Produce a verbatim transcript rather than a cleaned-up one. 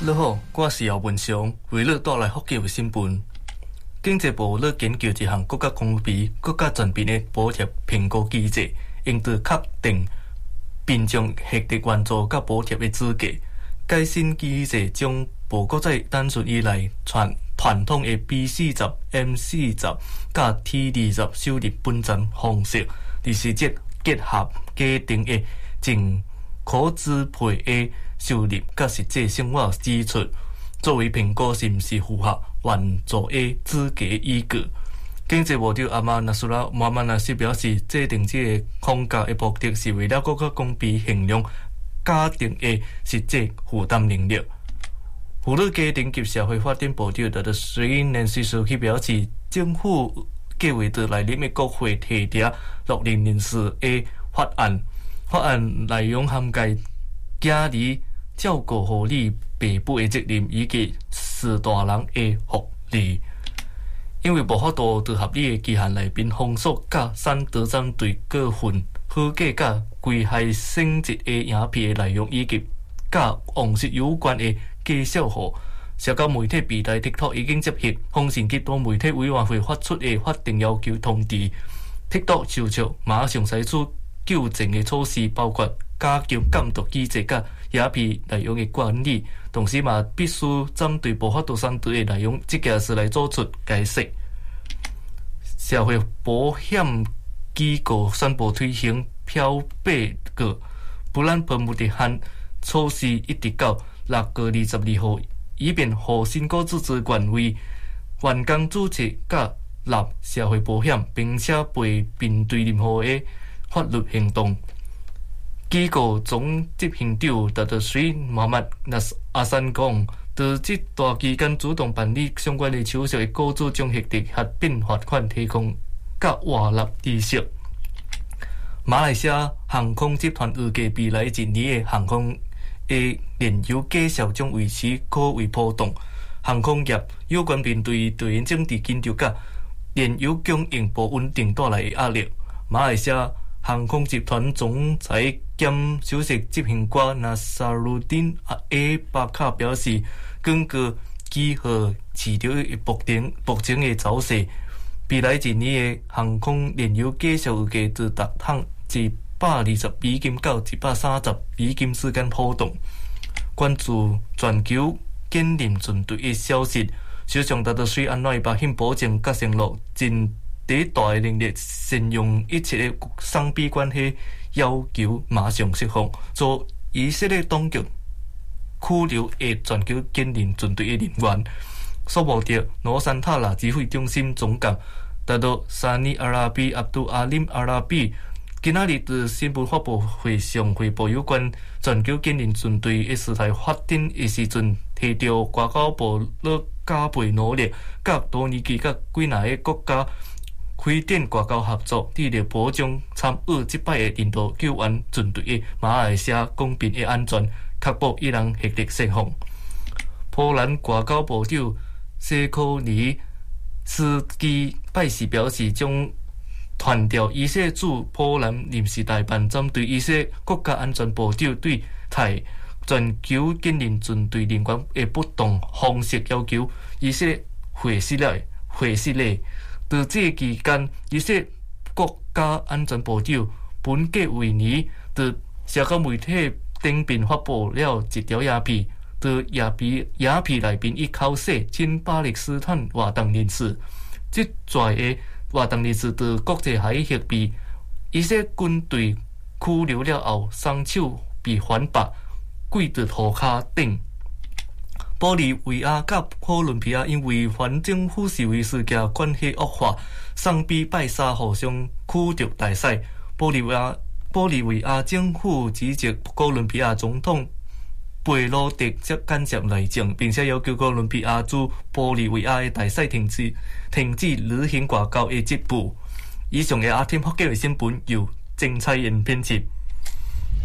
你好，我是姚文祥，为了带来福建的新闻。经济部咧研究一项国家公平、国家全面的补贴评估机制，用作确定民众获得援助甲补贴的资格。该新机制将无搁再单纯依赖传传统的 B 四十、M 四十甲 T 二十收入分站方式，而是即结合家庭的净可支配的收入甲实际生活支出，作为评估是毋是符合援助的资格依据。经济部长阿马纳苏拉马曼纳斯表示，制定这个框架的目的是为了更加公平衡量家庭的实际负担能力。妇女家庭及社会发展部长特特水南西书记表示，政府计划在来年的国会提呈六零人士的法案，法案内容涵盖家儿照顾护理爸母的责任以及四大人的福利。因为无法度在合理的期限内面封锁甲删除针对个份虚假甲危害性质的影片的内容，以及甲王室有关的介绍户。社交媒体平台 TikTok 已经接获风信极端媒体委员会发出的法定要求通知。TikTok 就就马上采取纠正的措施，包括加强监督机制甲影片内容的管理，同时嘛必须针对无法度删除的内容这件事来做出解释。社会保险机构宣布推行漂白个不然喷雾的限措施，一直到六月二十二号，以便互申购资资源为员工注册甲纳社会保险，并且袂面对任何的法律行动。机构总执行长特特水马曼纳阿山讲，在这段期间主动办理相关的手续的雇主将获得合并罚款提供甲外纳知识。马来西亚航空集团预计未来一年的航空的燃油价格将维持可谓波动。航空业有关面对地缘政治紧张甲燃油供应不稳定带来的压力。马来西亚航空集团总裁兼首席执行官纳萨鲁丁阿巴卡表示，根据机号市场的目前目前的走势，未来一年的航空燃油价格预计自达趟一百二十美金到一百三十美金之间波动。关注全球建林舰队的消息，首相特特水安奈保险保证甲承诺尽第大的能力善用一切的双边关系要求，马上释放做以色列当局拘留的全球建林舰队的人员。索姆特诺山塔拉指挥中心总监特特沙尼阿拉比阿杜阿林阿拉比今仔日在新闻发布会上汇报有关全球建林舰队的事态发展的时阵，提到外交部咧加倍努力，甲多年期甲几哪个国家开展外交合作，致力保障参与这摆的印度救援舰队的马来西亚公平的安全，确保伊人获得释放。波兰外交部长谢科尼斯基拜四表示，将传调以色列驻波兰临时代办，针对以色列国家安全部长对台全球建林舰队人员的不当方式要求以色列回释了回释了。在这期间，以色列国家安全部长本格维尼在社交媒体顶边发布了一条影片，在影片影片内面伊口说亲巴勒斯坦活动人士，这在的活动人士在国际海域被以色列军队拘留了后，双手被反绑，跪在涂骹顶。玻利维亚甲哥伦比亚因为反政府示威事件关系恶化，双边拜三互相驱逐大使。玻利维亚玻利维亚政府指责哥伦比亚总统贝罗特接干涉内政，并且要求哥伦比亚驻玻利维亚的大使停止停止履行外交的职务。以上嘅阿天福建嘅新闻由郑彩燕编辑。